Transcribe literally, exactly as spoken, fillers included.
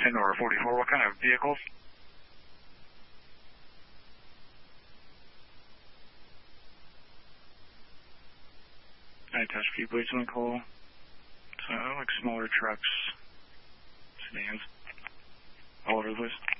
ten or forty-four, what kind of vehicles? I test for you, please, one call. So, like smaller trucks, sedans, all over the place.